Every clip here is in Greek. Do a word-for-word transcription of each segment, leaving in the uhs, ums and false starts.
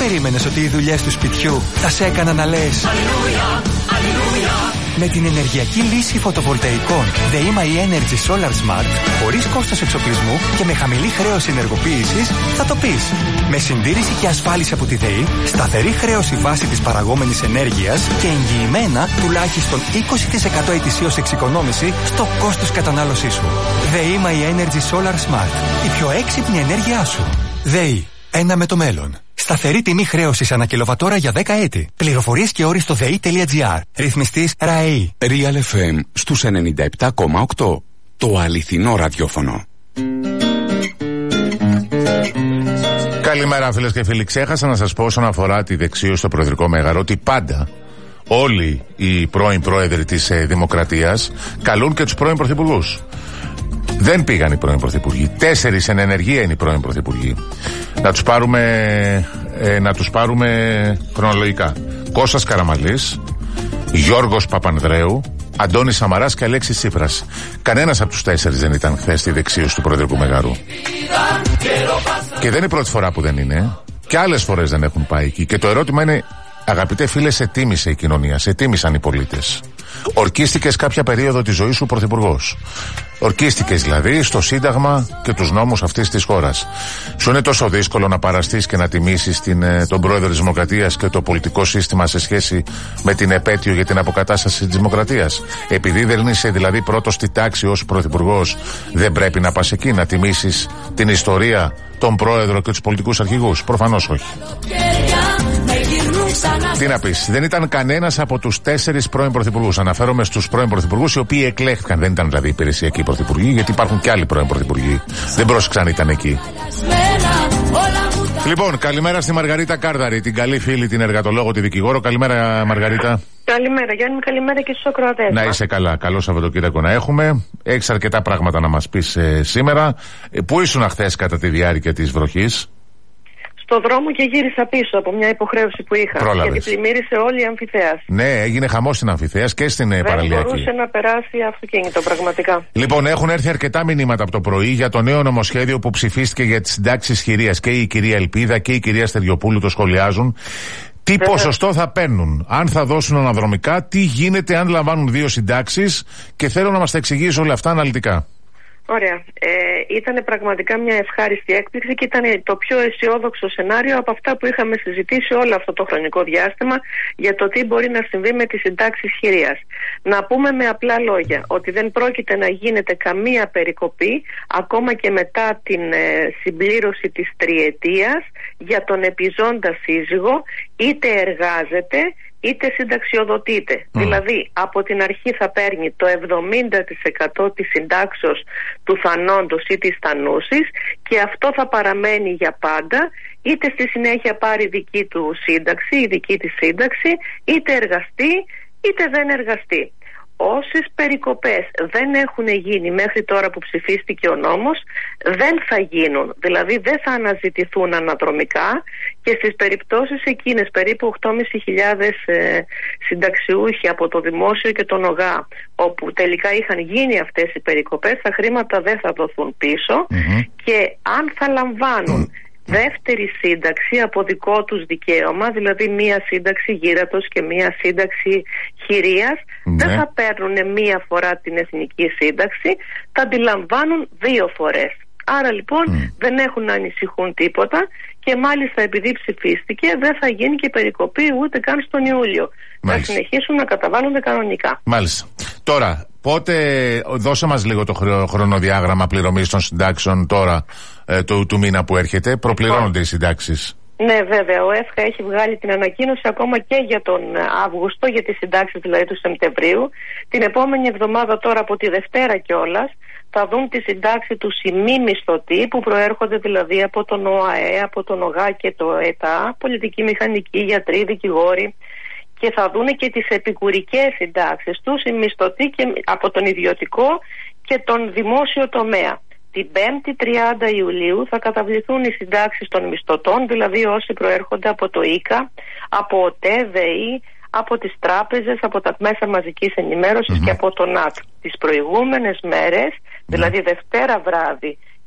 περίμενες ότι οι δουλειές του σπιτιού θα σε έκαναν να λες Αλληλούια, Αλληλούια? Με την ενεργειακή λύση φωτοβολταϊκών ΔΕΗ My Energy Solar Smart, χωρίς κόστος εξοπλισμού και με χαμηλή χρέωση ενεργοποίησης, θα το πεις. Με συντήρηση και ασφάλιση από τη ΔΕΗ, σταθερή χρέωση βάση της παραγόμενης ενέργειας και εγγυημένα τουλάχιστον είκοσι τοις εκατό ετησίως εξοικονόμηση στο κόστος κατανάλωσής σου. ΔΕΗ My Energy Solar Smart. Η πιο έξυπνη ενέργειά σου. ΔΕΗ. Ένα με το μέλλον. Σταθερή τιμή χρέωσης ανά κιλοβατόρα για δέκα έτη. Πληροφορίες και όροι στο δei.gr. Ρυθμιστής ΡΑΕΗ. Real εφ εμ στους ενενήντα επτά κόμμα οκτώ. Το αληθινό ραδιόφωνο. Καλημέρα φίλες και φίλοι. Ξέχασα να σας πω όσον αφορά τη δεξίωση στο προεδρικό μέγαρο ότι πάντα όλοι οι πρώην πρόεδροι της ε, Δημοκρατίας καλούν και τους πρώην πρωθυπουργούς. Δεν πήγαν οι πρώην πρωθυπουργοί. Τέσσερις εν ενεργεία είναι οι πρώην πρωθυπουργοί. Να τους πάρουμε, ε, να τους πάρουμε χρονολογικά. Κώστας Καραμανλής, Γιώργος Παπανδρέου, Αντώνης Σαμαράς και Αλέξης Τσίπρας. Κανένας από τους τέσσερις δεν ήταν χθες στη δεξίωση του προεδρικού μεγάρου. Και δεν είναι η πρώτη φορά που δεν είναι. Και άλλες φορές δεν έχουν πάει εκεί. Και το ερώτημα είναι, αγαπητέ φίλε, σε τίμησε η κοινωνία, σε τίμησαν οι πολίτες. Ορκίστηκες κάποια περίοδο της ζωής σου πρωθυπουργός. Ορκίστηκες δηλαδή στο Σύνταγμα και τους νόμους αυτής της χώρας. Σου είναι τόσο δύσκολο να παραστείς και να τιμήσεις την, τον πρόεδρο της Δημοκρατίας και το πολιτικό σύστημα σε σχέση με την επέτειο για την αποκατάσταση της Δημοκρατίας? Επειδή δεν είσαι δηλαδή πρώτος στη τάξη ως πρωθυπουργός, δεν πρέπει να πας εκεί να τιμήσεις την ιστορία, τον πρόεδρο και τους πολιτικούς αρχηγούς? Προφανώς όχι. Τι να πεις, δεν ήταν κανένας από τους τέσσερις πρώην πρωθυπουργούς. Αναφέρομαι στους πρώην πρωθυπουργούς οι οποίοι εκλέχθηκαν. Δεν ήταν δηλαδή υπηρεσιακοί πρωθυπουργοί, γιατί υπάρχουν και άλλοι πρώην πρωθυπουργοί. Δεν πρόσεξαν, ήταν εκεί. Λοιπόν, καλημέρα στη Μαργαρίτα Κάρδαρη, την καλή φίλη, την εργατολόγο, τη δικηγόρο. Καλημέρα, Μαργαρίτα. Καλημέρα, Γιάννη, καλημέρα και στους ακροατές. Να είσαι καλά. Καλό Σαββατοκύριακο να έχουμε. Έχεις αρκετά πράγματα να μας πεις ε, σήμερα. Ε, πού ήσουν χθες κατά τη διάρκεια της βροχής? Στο δρόμο και γύρισα πίσω από μια υποχρέωση που είχα. Πρόλαβες. Γιατί πλημμύρισε όλη η Αμφιθέας. Ναι, έγινε χαμός στην Αμφιθέας και στην Παραλιακή. Δεν μπορούσε να περάσει αυτοκίνητο, πραγματικά. Λοιπόν, έχουν έρθει αρκετά μηνύματα από το πρωί για το νέο νομοσχέδιο που ψηφίστηκε για τις συντάξεις χειρίας. Και η κυρία Ελπίδα και η κυρία Στεριοπούλου το σχολιάζουν. Τι Βέβαια. ποσοστό θα παίρνουν, αν θα δώσουν αναδρομικά, τι γίνεται αν λαμβάνουν δύο συντάξεις, και θέλω να μας τα εξηγήσει όλα αυτά αναλυτικά. Ωραία. Ε, ήταν πραγματικά μια ευχάριστη έκπληξη και ήταν το πιο αισιόδοξο σενάριο από αυτά που είχαμε συζητήσει όλο αυτό το χρονικό διάστημα για το τι μπορεί να συμβεί με τις συντάξεις χειρίας. Να πούμε με απλά λόγια ότι δεν πρόκειται να γίνεται καμία περικοπή ακόμα και μετά την ε, συμπλήρωση της τριετίας για τον επιζώντα σύζυγο, είτε εργάζεται είτε συνταξιοδοτείται. Mm. Δηλαδή από την αρχή θα παίρνει το εβδομήντα τοις εκατό της συντάξεως του θανόντος ή της θανούσης και αυτό θα παραμένει για πάντα, είτε στη συνέχεια πάρει δική του σύνταξη ή δική της σύνταξη, είτε εργαστεί είτε δεν εργαστεί. Όσες περικοπές δεν έχουν γίνει μέχρι τώρα που ψηφίστηκε ο νόμος, δεν θα γίνουν, δηλαδή δεν θα αναζητηθούν αναδρομικά, και στις περιπτώσεις εκείνες περίπου οκτώ χιλιάδες πεντακόσιοι ε, συνταξιούχοι από το Δημόσιο και τον ΟΓΑ, όπου τελικά είχαν γίνει αυτές οι περικοπές, τα χρήματα δεν θα δοθούν πίσω, mm-hmm. και αν θα λαμβάνουν δεύτερη σύνταξη από δικό τους δικαίωμα, δηλαδή μία σύνταξη γύρατος και μία σύνταξη χειρίας, ναι. δεν θα παίρνουν μία φορά την εθνική σύνταξη, θα αντιλαμβάνουν δύο φορές. Άρα λοιπόν mm. δεν έχουν να ανησυχούν τίποτα, και μάλιστα επειδή ψηφίστηκε δεν θα γίνει και περικοπή ούτε καν στον Ιούλιο. Μάλιστα. Θα συνεχίσουν να καταβάλλονται κανονικά. Μάλιστα. Τώρα, πότε, δώσε μας λίγο το χρονοδιάγραμμα πληρωμής των συντάξεων τώρα ε, του, του μήνα που έρχεται. Προπληρώνονται οι συντάξεις? Ναι, βέβαια. Ο ΕΦΚΑ έχει βγάλει την ανακοίνωση ακόμα και για τον Αύγουστο, για τις συντάξεις δηλαδή του Σεπτεμβρίου. Την επόμενη εβδομάδα, τώρα από τη Δευτέρα κιόλας, θα δουν τη συντάξη του οι μη μισθωτοί, που προέρχονται δηλαδή από τον ΟΑΕ, από τον ΟΓΑ και το ΕΤΑ, πολιτικοί, μηχανικοί, γιατροί, δικηγόροι, και θα δουν και τις επικουρικές συντάξεις τους οι μισθωτοί και από τον ιδιωτικό και τον δημόσιο τομέα. Την πέμπτη τριάντα Ιουλίου θα καταβληθούν οι συντάξεις των μισθωτών, δηλαδή όσοι προέρχονται από το ΙΚΑ, από ΟΤΕ, ΔΕΗ, από τις τράπεζες, από τα μέσα μαζικής ενημέρωσης mm-hmm. και από το ΝΑΤ. Τις προηγούμενες μέρες, δηλαδή mm-hmm. Δευτέρα βράδυ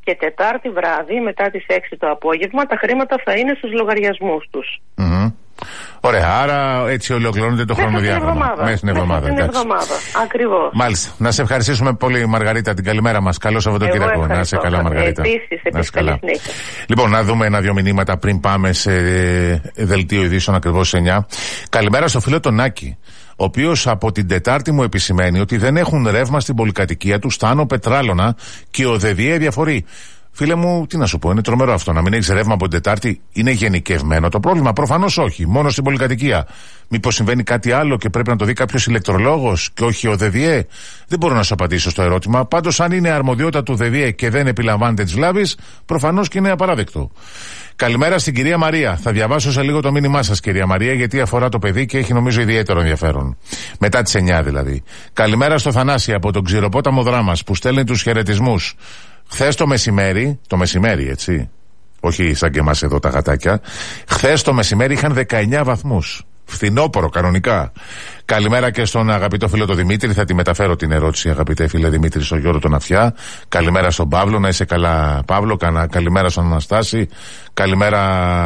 και Τετάρτη βράδυ μετά τις έξι το απόγευμα τα χρήματα θα είναι στους λογαριασμούς τους. Mm-hmm. Ωραία, άρα έτσι ολοκληρώνεται το χρονοδιάγραμμα. Μέσα στην εβδομάδα. Μέσα στην εβδομάδα, ακριβώς. Μάλιστα. Να σε ευχαριστήσουμε πολύ, Μαργαρίτα, την καλημέρα μας. Καλό Σαββατοκύριακο. Να σε καλά, Μαργαρίτα. Επίσης, επίσης καλά. Λοιπόν, να δούμε ένα-δύο μηνύματα πριν πάμε σε δελτίο ειδήσεων ακριβώς σε εννιά. Καλημέρα στο φίλο τον Άκη, ο οποίος από την Τετάρτη μου επισημαίνει ότι δεν έχουν ρεύμα στην πολυκατοικία του στα Άνω Πετράλωνα και ο ΔΕΔΙΕ διαφορεί. Φίλε μου, τι να σου πω, είναι τρομερό αυτό. Να μην έχει ρεύμα από την Τετάρτη, είναι γενικευμένο το πρόβλημα? Προφανώς όχι, μόνο στην πολυκατοικία. Μήπως συμβαίνει κάτι άλλο και πρέπει να το δει κάποιος ηλεκτρολόγος και όχι ο ΔΕΔΙΕ? Δεν μπορώ να σου απαντήσω στο ερώτημα. Πάντως, αν είναι αρμοδιότητα του ΔΕΔΙΕ και δεν επιλαμβάνεται της βλάβης, προφανώς και είναι απαράδεκτο. Καλημέρα στην κυρία Μαρία. Θα διαβάσω σε λίγο το μήνυμά σας, κυρία Μαρία, γιατί αφορά το παιδί και έχει νομίζω ιδιαίτερο ενδιαφέρον. Μετά τις εννιά δηλαδή. Καλημέρα στο Θανάση από τον Ξηροπόταμο Δράμας που στέλνει τους χαιρετισμούς. Χθες το μεσημέρι, το μεσημέρι έτσι, όχι σαν και εμάς εδώ τα γατάκια, χθες το μεσημέρι είχαν δεκαεννιά βαθμούς. Φθινόπορο κανονικά. Καλημέρα και στον αγαπητό φίλο τον Δημήτρη. Θα τη μεταφέρω την ερώτηση, αγαπητέ φίλε Δημήτρη, στον Γιώργο τον Αφιά. Καλημέρα στον Παύλο. Να είσαι καλά, Παύλο. Καλημέρα στον Αναστάση. Καλημέρα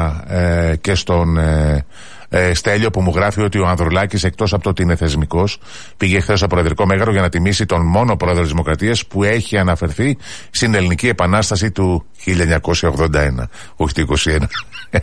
ε, και στον ε, ε, Στέλιο που μου γράφει ότι ο Ανδρουλάκης, εκτός από το ότι είναι θεσμικός, πήγε χθες στο Προεδρικό Μέγαρο για να τιμήσει τον μόνο πρόεδρο της Δημοκρατίας που έχει αναφερθεί στην Ελληνική Επανάσταση του χίλια εννιακόσια ογδόντα ένα. Όχι το είκοσι ένα.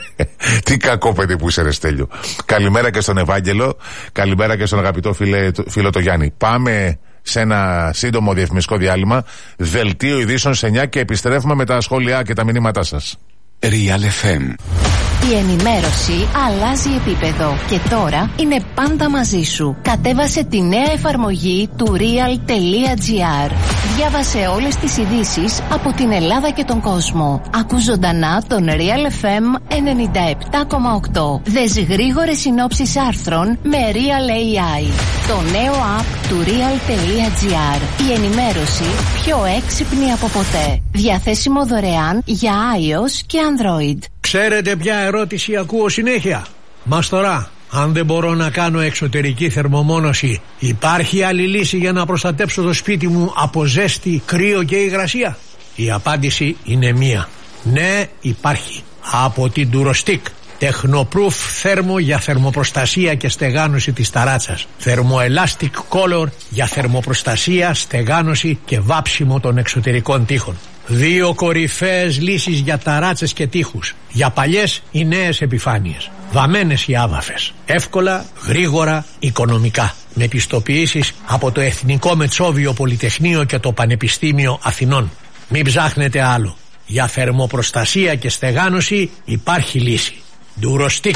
Τι κακό παιδί που είσαι, ρε Στέλιο. Καλημέρα και στον Ευάγγελο. Καλημέρα και στον αγαπητό φίλε, φίλο το Γιάννη. Πάμε σε ένα σύντομο διαφημιστικό διάλειμμα. Δελτίο ειδήσεων σε εννιά και επιστρέφουμε με τα σχόλιά και τα μηνύματά σας. Real εφ εμ. Η ενημέρωση αλλάζει επίπεδο και τώρα είναι πάντα μαζί σου. Κατέβασε τη νέα εφαρμογή του real.gr. Διάβασε όλες τις ειδήσεις από την Ελλάδα και τον κόσμο. Ακού ζωντανά τον Real εφ εμ ενενήντα επτά κόμμα οκτώ. Δες γρήγορες συνόψεις άρθρων με Real έι άι. Το νέο app του real.gr. Η ενημέρωση πιο έξυπνη από ποτέ. Διαθέσιμο δωρεάν για iOS και Android. Ξέρετε ποια ερώτηση ακούω συνέχεια? Μας τώρα, αν δεν μπορώ να κάνω εξωτερική θερμομόνωση, υπάρχει άλλη λύση για να προστατέψω το σπίτι μου από ζέστη, κρύο και υγρασία? Η απάντηση είναι μία. Ναι, υπάρχει. Από την Durostic. Technoproof θέρμο για θερμοπροστασία και στεγάνωση της ταράτσας. Thermoelastic Color για θερμοπροστασία, στεγάνωση και βάψιμο των εξωτερικών τοίχων. Δύο κορυφαίες λύσεις για ταράτσες και τοίχους. Για παλιές ή νέες επιφάνειες. Βαμμένες ή άβαφες. Εύκολα, γρήγορα, οικονομικά. Με πιστοποιήσεις από το Εθνικό Μετσόβιο Πολυτεχνείο και το Πανεπιστήμιο Αθηνών. Μην ψάχνετε άλλο. Για θερμοπροστασία και στεγάνωση υπάρχει λύση. Durostic.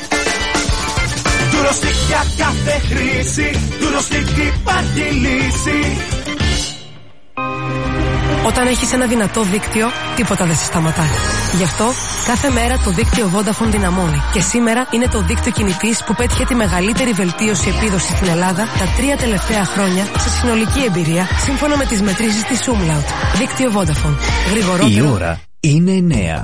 Durostic για κάθε χρήση. Durostic υπάρχει λύση. Όταν έχεις ένα δυνατό δίκτυο, τίποτα δεν σε σταματά. Γι' αυτό, κάθε μέρα το δίκτυο Vodafone δυναμώνει. Και σήμερα είναι το δίκτυο κινητής που πέτυχε τη μεγαλύτερη βελτίωση επίδοσης στην Ελλάδα τα τρία τελευταία χρόνια σε συνολική εμπειρία, σύμφωνα με τις μετρήσεις της Umlaut. Δίκτυο Vodafone. Γρηγορότερο. Η ώρα είναι εννέα.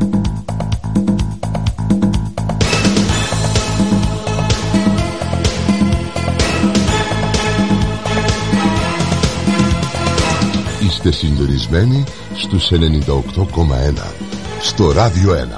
Είστε συντονισμένοι στους ενενήντα οκτώ κόμμα ένα στο Ράδιο ένα.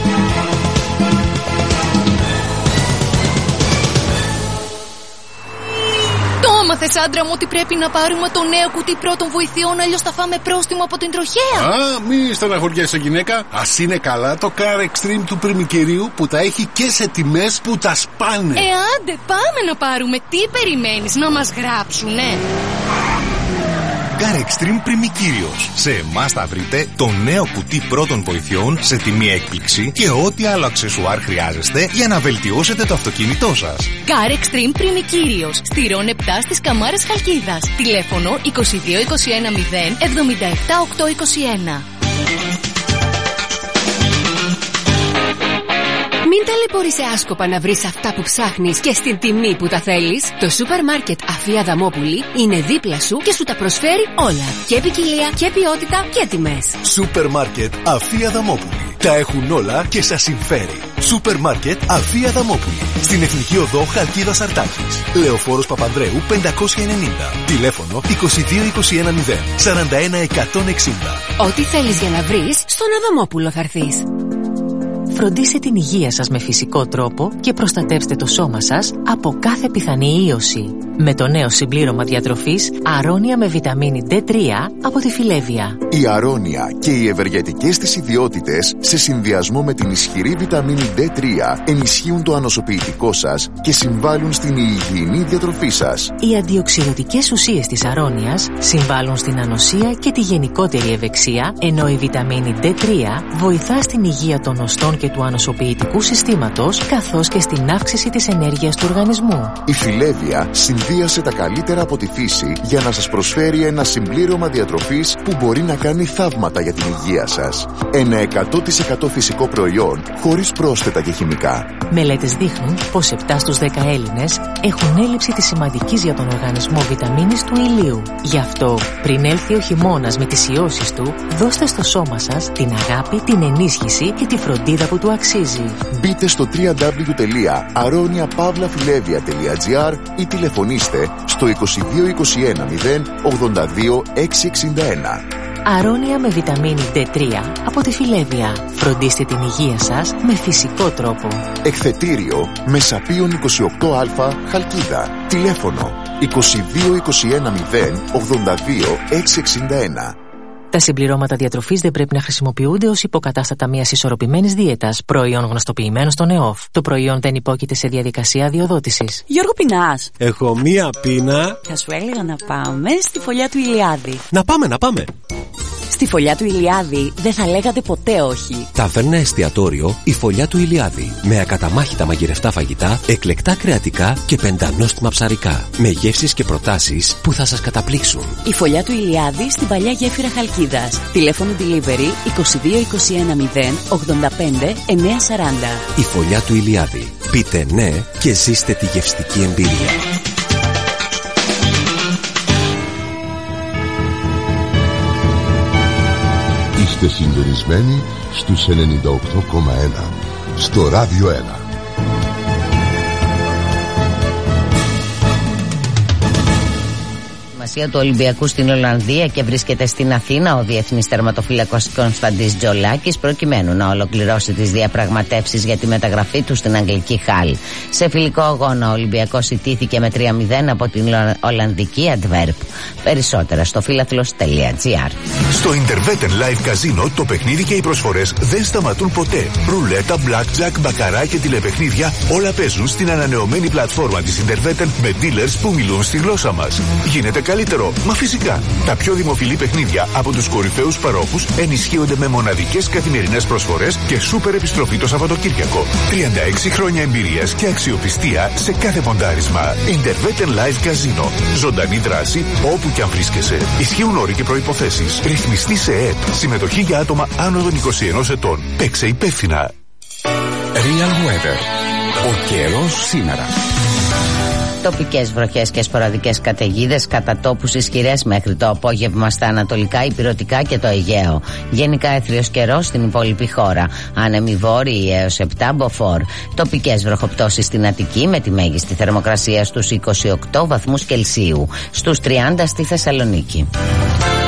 Το έμαθες, άντρα μου, ότι πρέπει να πάρουμε το νέο κουτί πρώτων βοηθειών, αλλιώς θα φάμε πρόστιμο από την τροχέα? Α, μη στεναχωριέσαι, γυναίκα. Ας είναι καλά το Car Extreme του πριμικερίου που τα έχει και σε τιμές που τα σπάνε. Ε, άντε, πάμε να πάρουμε. Τι περιμένεις, να μας γράψουνε? Car Extreme Πριμικύριος. Σε εμάς θα βρείτε το νέο κουτί πρώτων βοηθειών σε τιμή έκπληξη και ό,τι άλλο αξεσουάρ χρειάζεστε για να βελτιώσετε το αυτοκίνητό σας. Car Extreme Πριμικύριος. Στηρών επτά στις Καμάρες Χαλκίδας. Τηλέφωνο είκοσι δύο είκοσι ένα μηδέν εβδομήντα επτά οκτακόσια είκοσι ένα. Μην μπορείς σε άσκοπα να βρεις αυτά που ψάχνεις και στην τιμή που τα θέλεις? Το σούπερ μάρκετ Αφία Δαμόπουλη είναι δίπλα σου και σου τα προσφέρει όλα. Και ποικιλία και ποιότητα και τιμές. Σούπερ μάρκετ Αφία Δαμόπουλη. Τα έχουν όλα και σας συμφέρει. Σούπερ μάρκετ Αφία Δαμόπουλη. Στην Εθνική Οδό Χαλκίδας Αρτάκης. Λεωφόρος Παπανδρέου πεντακόσια ενενήντα. Τηλέφωνο είκοσι δύο είκοσι ένα μηδέν σαράντα ένα εκατόν εξήντα. Ό,τι θέλεις για να βρεις, στον Αδαμόπουλο θα έρθεις. Φροντίστε την υγεία σας με φυσικό τρόπο και προστατεύστε το σώμα σας από κάθε πιθανή ίωση. Με το νέο συμπλήρωμα διατροφής Αρώνια με βιταμίνη ντι τρία από τη Φιλέβια. Η Αρώνια και οι ευεργετικές της ιδιότητες σε συνδυασμό με την ισχυρή βιταμίνη ντι τρία ενισχύουν το ανοσοποιητικό σας και συμβάλλουν στην υγιεινή διατροφή σας. Οι αντιοξυδοτικές ουσίες της Αρώνιας συμβάλλουν στην ανοσία και τη γενικότερη ευεξία, ενώ η βιταμίνη ντι τρία βοηθά στην υγεία των οστών και του ανοσοποιητικού συστήματος, καθώς και στην αύξηση της ενέργειας του οργανισμού. Η Φιλέβια συνδύασε τα καλύτερα από τη φύση για να σας προσφέρει ένα συμπλήρωμα διατροφής που μπορεί να κάνει θαύματα για την υγεία σας. Ένα εκατό τοις εκατό φυσικό προϊόν χωρίς πρόσθετα και χημικά. Μελέτες δείχνουν πως επτά στους δέκα Έλληνες έχουν έλλειψη της σημαντικής για τον οργανισμό βιταμίνης του ηλίου. Γι' αυτό, πριν έλθει ο χειμώνας με τις ιώσεις του, δώστε στο σώμα σας την αγάπη, την ενίσχυση και τη φροντίδα που του αξίζει. Μπείτε στο double-u double-u double-u τελεία αρώνια παύλα φιλέβια τελεία τζι άρ ή τηλεφωνήστε στο είκοσι δύο είκοσι ένα μηδέν ογδόντα δύο εξακόσια εξήντα ένα. Αρώνια με βιταμίνη ντι τρία από τη Φιλέβια. Φροντίστε την υγεία σας με φυσικό τρόπο. Εκθετήριο Μεσαπίων είκοσι οκτώ Α Χαλκίδα. Τηλέφωνο είκοσι δύο είκοσι ένα μηδέν ογδόντα δύο εξακόσια εξήντα ένα. Τα συμπληρώματα διατροφής δεν πρέπει να χρησιμοποιούνται ως υποκατάστατα μιας ισορροπημένης δίαιτας, προϊόν γνωστοποιημένο στον ΕΟΦ. Το προϊόν δεν υπόκειται σε διαδικασία αδειοδότησης. Γιώργο, πεινάς? Έχω μία πείνα. Θα σου έλεγα να πάμε στη φωλιά του Ηλιάδη. Να πάμε, να πάμε. Στη φωλιά του Ηλιάδη δεν θα λέγατε ποτέ όχι. Ταβέρνα εστιατόριο η φωλιά του Ηλιάδη. Με ακαταμάχητα μαγειρευτά φαγητά, εκλεκτά κρεατικά και πεντανόστιμα ψαρικά. Με γεύσεις και προτάσεις που θα σας καταπλήξουν. Η φωλιά του Ηλιάδη στην παλιά γέφυρα Χαλκίδας. Τηλέφωνο delivery είκοσι δύο είκοσι ένα μηδέν ογδόντα πέντε εννιακόσια σαράντα. Η φωλιά του Ηλιάδη. Πείτε ναι και ζήστε τη γευστική εμπειρία. Είστε συντονισμένοι στους ενενήντα οκτώ κόμμα ένα στο Ράδιο ένα. Του Ολυμπιακού στην Ολλανδία και βρίσκεται στην Αθήνα ο διεθνής τερματοφύλακας Κωνσταντής Τζολάκης, προκειμένου να ολοκληρώσει τις διαπραγματεύσεις για τη μεταγραφή του στην αγγλική Χάλ. Σε φιλικό αγώνα ο Ολυμπιακός ιτήθηκε με τρία μηδέν από την Ολλανδική Αντβέρπ. Περισσότερα στο φίλαθλος τελεία τζι άρ. Στο Interwetten Live Casino το παιχνίδι και οι προσφορές δεν σταματούν ποτέ. Ρουλέτα, blackjack, μπακαρά και τηλεπαιχνίδια όλα παίζουν στην ανανεωμένη πλατφόρμα της Interwetten με dealers που μιλούν στη γλώσσα μας. Γίνεται καλύτερο, μα φυσικά. Τα πιο δημοφιλή παιχνίδια από τους κορυφαίους παρόχους ενισχύονται με μοναδικές καθημερινές προσφορές και σούπερ επιστροφή το Σαββατοκύριακο. τριάντα έξι χρόνια εμπειρίας και αξιοπιστία σε κάθε ποντάρισμα. Interwetten Live Casino. Ζωντανή δράση όπου και αν βρίσκεσαι. Ισχύουν όροι και προϋποθέσεις. Ρυθμιστή σε ΕΕΠ. Συμμετοχή για άτομα άνω των είκοσι ενός ετών. Παίξε υπεύθυνα. Real Weather. Ο καιρός σήμερα. Τοπικές βροχές και σποραδικές καταιγίδες, κατά τόπους ισχυρές μέχρι το απόγευμα στα ανατολικά, ηπειρωτικά και το Αιγαίο. Γενικά έθριος καιρός στην υπόλοιπη χώρα. Άνεμοι βόρειοι έως επτά μποφόρ. Τοπικές βροχοπτώσεις στην Αττική με τη μέγιστη θερμοκρασία στους είκοσι οκτώ βαθμούς Κελσίου. Στους τριάντα στη Θεσσαλονίκη.